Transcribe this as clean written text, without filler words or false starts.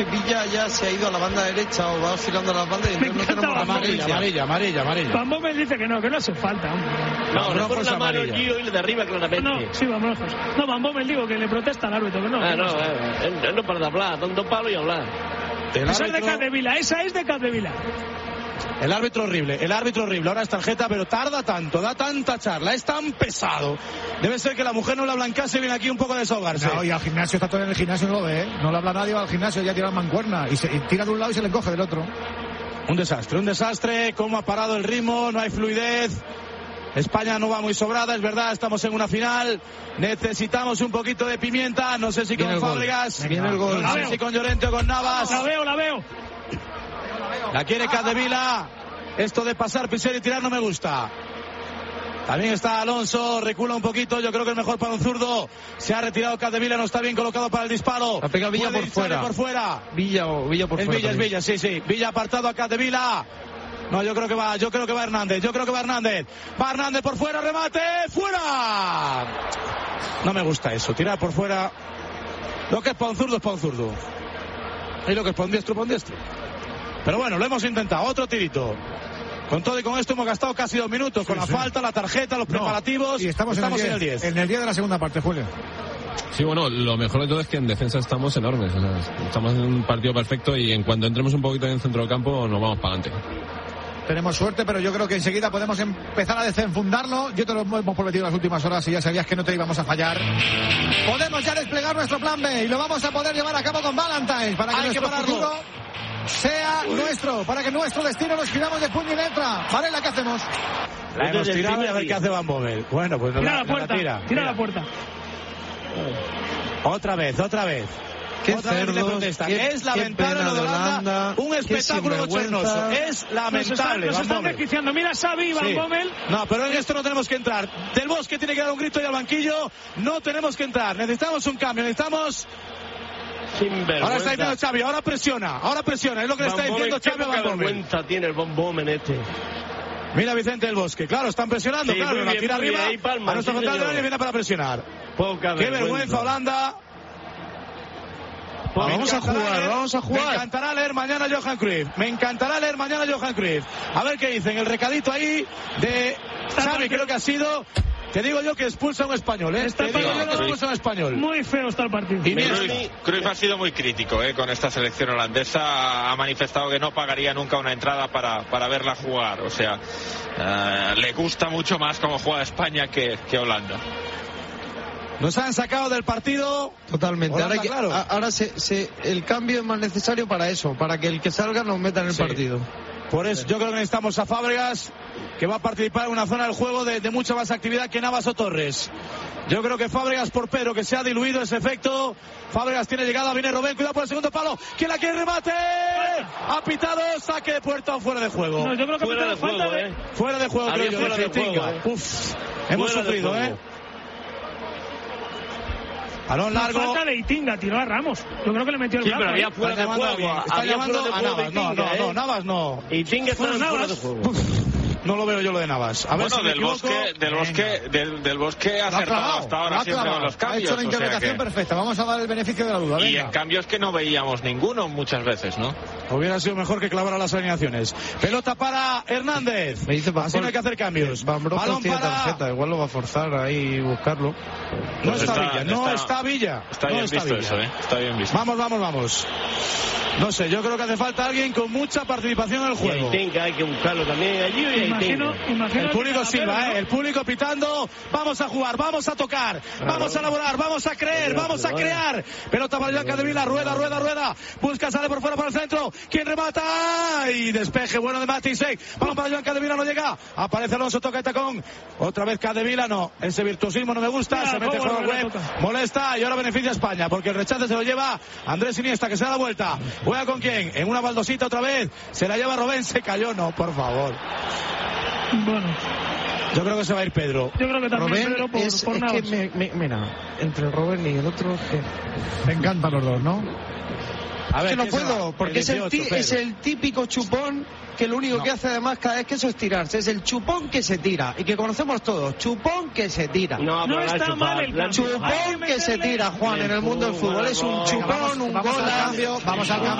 Villa ya se ha ido a la banda derecha o va oscilando a las bandas y entonces no tenemos amarilla. Van Bommel dice que no hace falta. No pone la mano Gio y le derriba claramente. No, sí, vamos. No, Van Bommel digo que le protesta al árbitro, que no. No para de hablar, dando palo y hablar. Esa es de Capdevila. El árbitro horrible. Ahora es tarjeta, pero tarda tanto, da tanta charla, es tan pesado. Debe ser que la mujer no la blancase y viene aquí un poco a desahogarse. No, y al gimnasio, está todo en el gimnasio, no lo ve, ¿eh? No le habla nadie, va al gimnasio, ya tira la mancuerna y tira de un lado y se le coge del otro. Un desastre, cómo ha parado el ritmo, no hay fluidez. España no va muy sobrada, es verdad, estamos en una final. Necesitamos un poquito de pimienta, no sé si con Fábregas, no sé si con Llorente o con Navas. La veo. La quiere Capdevila. Esto de pasar, pisar y tirar no me gusta. También está Alonso, recula un poquito, yo creo que es mejor para un zurdo. Se ha retirado Capdevila, no está bien colocado para el disparo. Ha pegado Villa por fuera. Villa por fuera. Es Villa, sí. Villa apartado a Capdevila. No, yo creo que va Hernández. Va Hernández por fuera, remate, fuera. No me gusta eso, tirar por fuera. Lo que es para un zurdo es para un zurdo. Y lo que es para un diestro. Pero bueno, lo hemos intentado, otro tirito. Con todo y con esto hemos gastado casi 2 minutos, con la falta, la tarjeta, los preparativos. Y estamos en el 10. En el 10 de la segunda parte, Julio. Sí, bueno, lo mejor de todo es que en defensa estamos enormes. O sea, estamos en un partido perfecto y en cuanto entremos un poquito en el centro del campo nos vamos para adelante. Tenemos suerte, pero yo creo que enseguida podemos empezar a desenfundarlo. Yo te lo hemos prometido en las últimas horas y ya sabías que no te íbamos a fallar. Podemos ya desplegar nuestro plan B y lo vamos a poder llevar a cabo con Valentine para que nuestro futuro sea nuestro, para que nuestro destino nos giramos de puño y letra. Varela, ¿qué hacemos? La hemos tirado y a ver qué hace Van Bommel. Bueno, pues tira la puerta. Otra vez. Qué cerdos, es lamentable lo de Holanda, un espectáculo bochornoso, es lamentable. Nos están desquiciando, mira Xavi, Van Bommel. No, pero en esto no tenemos que entrar. Del Bosque tiene que dar un grito y al banquillo no tenemos que entrar, necesitamos un cambio, Ahora está diciendo Xavi, ahora presiona, es lo que le está diciendo Xavi a Van Bommel. ¿Qué vergüenza tiene el Van Bommel este? Mira Vicente del Bosque, claro, están presionando, claro, la tira arriba, a nuestro central de área viene para presionar. Qué vergüenza Holanda. Vamos a jugar. Me encantará leer mañana Johan Cruyff. A ver qué dicen. El recadito ahí de Xavi, creo que ha sido. Te digo yo que expulsa a un español, Muy feo está el partido. Cruyff ha sido muy crítico con esta selección holandesa. Ha manifestado que no pagaría nunca una entrada para verla jugar. O sea, le gusta mucho más cómo juega España que Holanda. Nos han sacado del partido. Totalmente. Holanda, ahora el cambio es más necesario para eso, para que el que salga nos meta en el partido. Por eso yo creo que necesitamos a Fábregas, que va a participar en una zona del juego de mucha más actividad que Navas o Torres. Yo creo que Fábregas por Pedro, que se ha diluido ese efecto. Fábregas tiene llegada, viene Robben, cuidado por el segundo palo. ¿Quién la quiere? ¡Remate! Ha pitado, saque de puerta o fuera de juego. No, yo creo que fuera de juego, Fuera de juego, creo yo. Fuera de juego, Uf, hemos sufrido, Balón largo. Falta de Itinga, tiró a Ramos. Yo creo que le metió el brazo. Pero había fuera de juego. Está llamando a Navas. No, Navas no. Itinga está fuera de juego. No lo veo yo lo de Navas. A ver si del Bosque ha acertado hasta ahora siempre con los cambios. Ha hecho la interpretación perfecta. Vamos a dar el beneficio de la duda. Y en cambio es que no veíamos ninguno muchas veces, ¿no? Hubiera sido mejor que clavara las alineaciones. Pelota para Hernández. Me dice así no hay que hacer cambios. Balón tiene tarjeta. Igual lo va a forzar ahí buscarlo. No está Villa. Está bien visto eso, Está bien visto. Vamos. No sé, yo creo que hace falta alguien con mucha participación en el juego. Y Itinga hay que buscarlo también allí. Imagino el público silba, el público pitando. Vamos a jugar, vamos a tocar, vamos a elaborar, vamos a creer, vamos a crear. Pelota para Joan Capdevila, rueda. Busca, sale por fuera para el centro. ¿Quién remata? Y despeje bueno de Matisek. Vamos para Joan Capdevila, no llega. Aparece Alonso, toca el tacón. Otra vez Capdevila, no. Ese virtuosismo no me gusta. Se mete juego web. Molesta y ahora beneficia a España porque el rechace se lo lleva Andrés Iniesta, que se da la vuelta. ¿Juega con quién? En una baldosita otra vez. Se la lleva Robben, se cayó. No, por favor. Bueno. Yo creo que se va a ir Pedro. Yo creo que también Robben Pedro por Navas. Que mira, entre Robben y el otro me encantan los dos, ¿no? A ver, que no ¿quién se puedo, va? porque El 18, es el típico chupón que lo único que hace además cada vez que eso es tirarse. Es el chupón que se tira y que conocemos todos. Chupón que se tira. No está mal el chupón que se tira, Juan, en el mundo del fútbol. Es un chupón, un gol. Vamos al cambio.